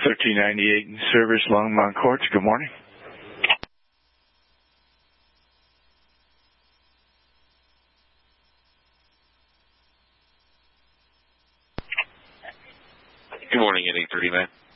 1398 in service, Longmont Courts. Good morning. Good morning, at 8:30, man.